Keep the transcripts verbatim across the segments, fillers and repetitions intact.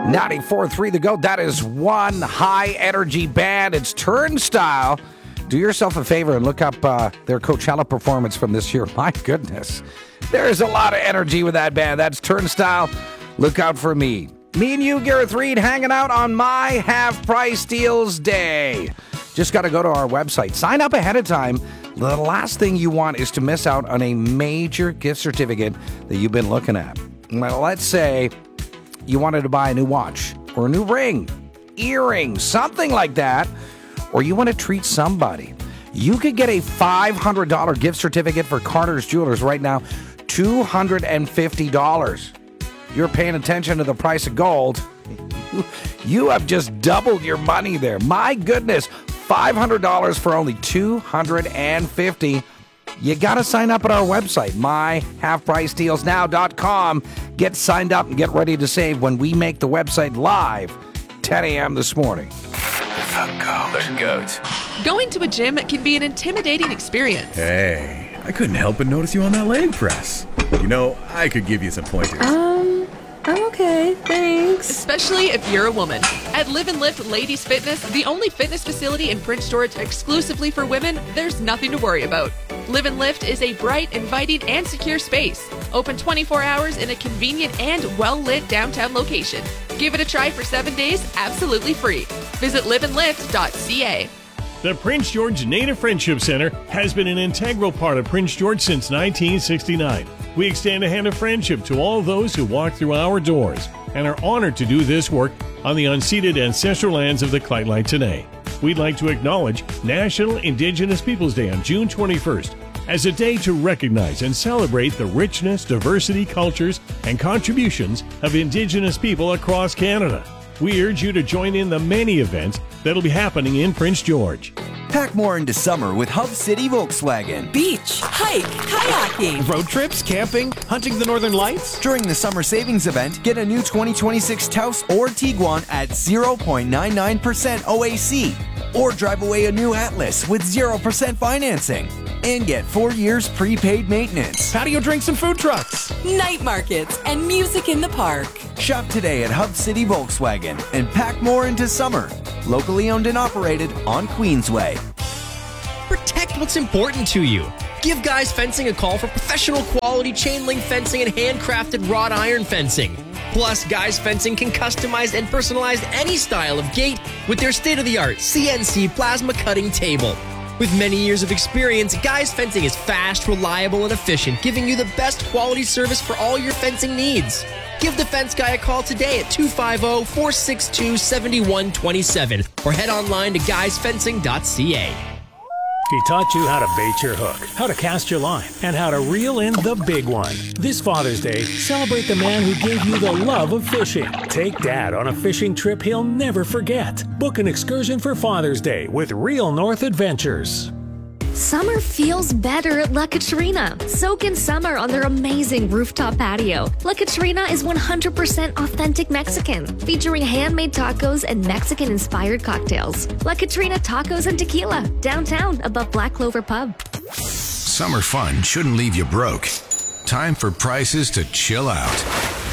ninety-four point three The Goat. That is one high-energy band. It's Turnstile. Do yourself a favor and look up uh, their Coachella performance from this year. My goodness. There's a lot of energy with that band. That's Turnstile. Look out for me. Me and you, Gareth Reed, hanging out on my half-price deals day. Just got to go to our website. Sign up ahead of time. The last thing you want is to miss out on a major gift certificate that you've been looking at. Well, let's say you wanted to buy a new watch or a new ring, earring, something like that, or you want to treat somebody. You could get a five hundred dollars gift certificate for Carter's Jewelers right now, two hundred fifty dollars. You're paying attention to the price of gold. You have just doubled your money there. My goodness, five hundred dollars for only two hundred fifty dollars. You got to sign up at our website, my half price deals now dot com. Get signed up and get ready to save when we make the website live, ten a.m. this morning. The Goat. The Goat. Going to a gym can be an intimidating experience. Hey, I couldn't help but notice you on that leg press. You know, I could give you some pointers. Um, I'm okay, thanks. Especially if you're a woman. At Live and Lift Ladies Fitness, the only fitness facility in Prince George exclusively for women, there's nothing to worry about. Live and Lift is a bright, inviting, and secure space. Open twenty-four hours in a convenient and well-lit downtown location. Give it a try for seven days, absolutely free. Visit live and lift dot c a. The Prince George Native Friendship Center has been an integral part of Prince George since nineteen sixty-nine. We extend a hand of friendship to all those who walk through our doors and are honored to do this work on the unceded ancestral lands of the Clyde today. We'd like to acknowledge National Indigenous Peoples Day on June twenty-first as a day to recognize and celebrate the richness, diversity, cultures, and contributions of Indigenous people across Canada. We urge you to join in the many events that'll be happening in Prince George. Pack more into summer with Hub City Volkswagen. Beach, hike, kayaking, road trips, camping, hunting the Northern Lights. During the summer savings event, get a new twenty twenty-six Taos or Tiguan at zero point nine nine percent O A C. Or drive away a new Atlas with zero percent financing. And get four years prepaid maintenance. Patio drinks and food trucks. night markets, and music in the park. Shop today at Hub City Volkswagen and pack more into summer. Locally owned and operated on Queensway. Protect what's important to you. Give Guys Fencing a call for professional quality chain link fencing and handcrafted wrought iron fencing. Plus, Guys Fencing can customize and personalize any style of gate with their state-of-the-art C N C plasma cutting table. With many years of experience, Guys Fencing is fast, reliable, and efficient, giving you the best quality service for all your fencing needs. Give the Fence Guy a call today at two five zero, four six two, seven one two seven or head online to guys fencing dot c a. He taught you how to bait your hook, how to cast your line, and how to reel in the big one. This Father's Day, celebrate the man who gave you the love of fishing. Take Dad on a fishing trip he'll never forget. Book an excursion for Father's Day with Real North Adventures. Summer feels better at La Catrina. Soak in summer on their amazing rooftop patio. La Catrina is one hundred percent authentic Mexican, featuring handmade tacos and Mexican-inspired cocktails. La Catrina Tacos and Tequila, downtown above Black Clover Pub. Summer fun shouldn't leave you broke. Time for prices to chill out.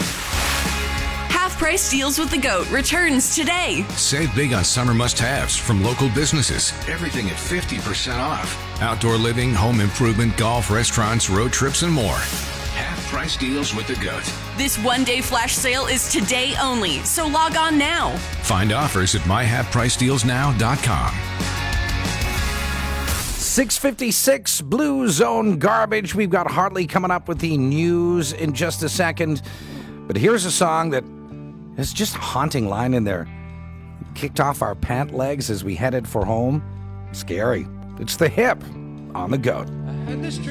Price Deals with the Goat returns today. Save big on summer must-haves from local businesses. Everything at fifty percent off. Outdoor living, home improvement, golf, restaurants, road trips, and more. Half-price deals with the Goat. This one-day flash sale is today only, so log on now. Find offers at my half price deals now dot com. six fifty-six Blue Zone Garbage. We've got Hartley coming up with the news in just a second. But here's a song that is just a haunting line in there. Kicked off our pant legs as we headed for home. Scary. It's The Hip on the Goat.